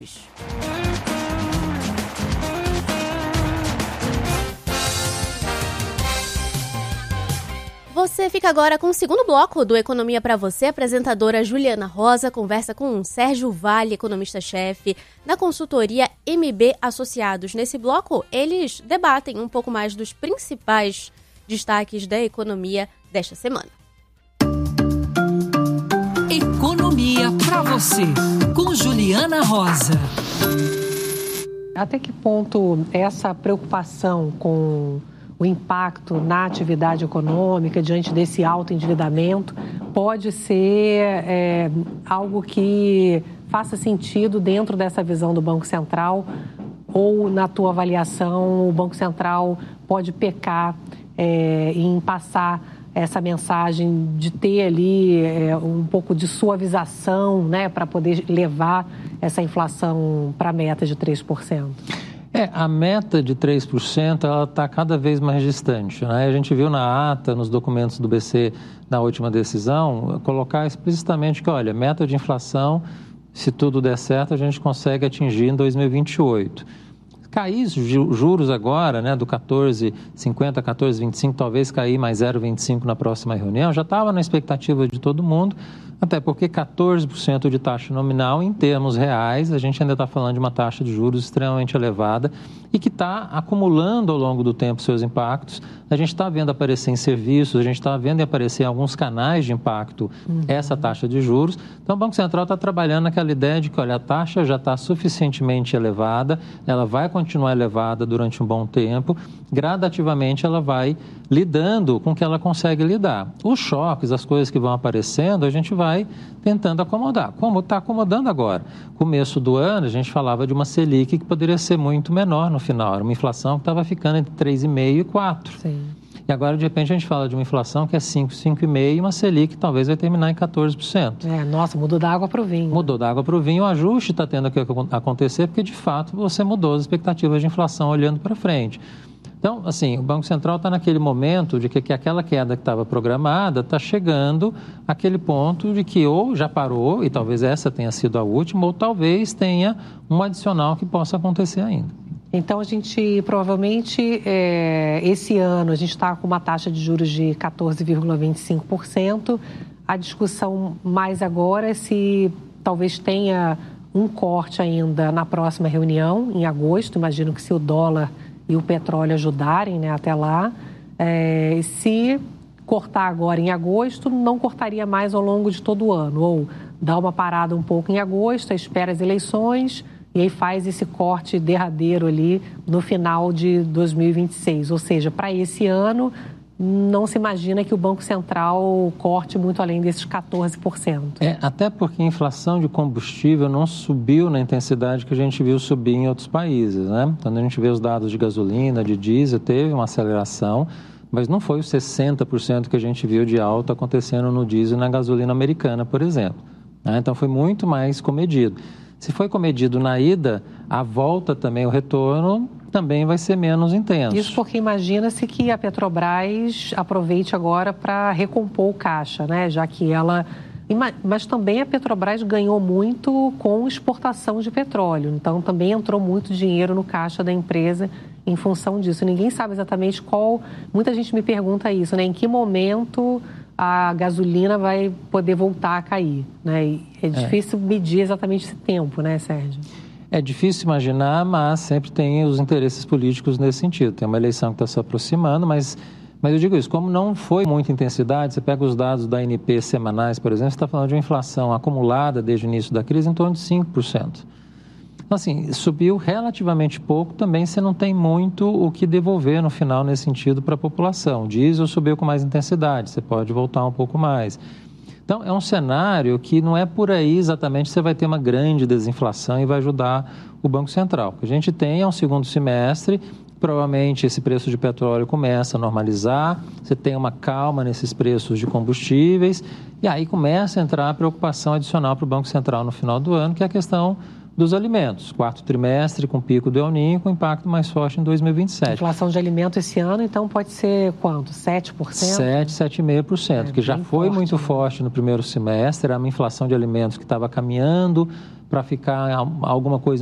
Você fica agora com o segundo bloco do Economia para Você. A apresentadora Juliana Rosa conversa com Sérgio Vale, economista-chefe da consultoria MB Associados. Nesse bloco, eles debatem um pouco mais dos principais destaques da economia desta semana. Economia para Você, com Juliana Rosa. Até que ponto essa preocupação com o impacto na atividade econômica diante desse alto endividamento pode ser algo que faça sentido dentro dessa visão do Banco Central? Ou, na tua avaliação, o Banco Central pode pecar em passar essa mensagem de ter ali um pouco de suavização, né, para poder levar essa inflação para a meta de 3%? A meta de 3% ela está cada vez mais distante, né? A gente viu na ata, nos documentos do BC, na última decisão, colocar explicitamente que, olha, meta de inflação, se tudo der certo, a gente consegue atingir em 2028. Cair os juros agora, né, do 14,50 a 14,25, talvez cair mais 0,25 na próxima reunião, já estava na expectativa de todo mundo, até porque 14% de taxa nominal, em termos reais, a gente ainda está falando de uma taxa de juros extremamente elevada e que está acumulando ao longo do tempo seus impactos. A gente está vendo aparecer em serviços, a gente está vendo aparecer em alguns canais de impacto essa taxa de juros. Então, o Banco Central está trabalhando naquela ideia de que, olha, a taxa já está suficientemente elevada, ela vai continuar elevada durante um bom tempo, gradativamente ela vai lidando com o que ela consegue lidar. Os choques, as coisas que vão aparecendo, a gente vai tentando acomodar, como está acomodando agora. Começo do ano, a gente falava de uma Selic que poderia ser muito menor no final, era uma inflação que estava ficando entre 3,5% e 4%. Sim. E agora, de repente, a gente fala de uma inflação que é 5, 5,5% e uma Selic que talvez vai terminar em 14%. Nossa, mudou da água para o vinho. Mudou da água para o vinho, o ajuste está tendo que acontecer porque, de fato, você mudou as expectativas de inflação olhando para frente. Então, assim, o Banco Central está naquele momento de que aquela queda que estava programada está chegando àquele ponto de que ou já parou, e talvez essa tenha sido a última, ou talvez tenha um adicional que possa acontecer ainda. Então, a gente provavelmente, esse ano, a gente está com uma taxa de juros de 14,25%. A discussão mais agora é se talvez tenha um corte ainda na próxima reunião, em agosto. Imagino que se o dólar e o petróleo ajudarem, né, até lá, se cortar agora em agosto, não cortaria mais ao longo de todo o ano, ou dá uma parada um pouco em agosto, espera as eleições e aí faz esse corte derradeiro ali no final de 2026, ou seja, para esse ano não se imagina que o Banco Central corte muito além desses 14%. Até porque a inflação de combustível não subiu na intensidade que a gente viu subir em outros países, né? Quando a gente vê os dados de gasolina, de diesel, teve uma aceleração, mas não foi os 60% que a gente viu de alta acontecendo no diesel e na gasolina americana, por exemplo. Então foi muito mais comedido. Se foi comedido na ida, a volta também, o retorno também vai ser menos intenso. Isso porque imagina-se que a Petrobras aproveite agora para recompor o caixa, né? Já que ela... Mas também a Petrobras ganhou muito com exportação de petróleo. Então, também entrou muito dinheiro no caixa da empresa em função disso. Ninguém sabe exatamente qual... Muita gente me pergunta isso, né? Em que momento a gasolina vai poder voltar a cair, né? E é difícil medir exatamente esse tempo, né, Sérgio? É difícil imaginar, mas sempre tem os interesses políticos nesse sentido. Tem uma eleição que está se aproximando, mas eu digo isso, como não foi muita intensidade, você pega os dados da ANP semanais, por exemplo, você está falando de uma inflação acumulada desde o início da crise em torno de 5%. Então, assim, subiu relativamente pouco, também você não tem muito o que devolver no final nesse sentido para a população. O diesel subiu com mais intensidade, você pode voltar um pouco mais. Então, é um cenário que não é por aí exatamente que você vai ter uma grande desinflação e vai ajudar o Banco Central. O que a gente tem é um segundo semestre, provavelmente esse preço de petróleo começa a normalizar, você tem uma calma nesses preços de combustíveis, e aí começa a entrar a preocupação adicional para o Banco Central no final do ano, que é a questão dos alimentos. Quarto trimestre com pico do El Niño, com impacto mais forte em 2027. A inflação de alimentos esse ano, então, pode ser quanto? 7%? 7,5%, que já foi forte, muito forte no primeiro semestre. Era uma inflação de alimentos que estava caminhando para ficar alguma coisa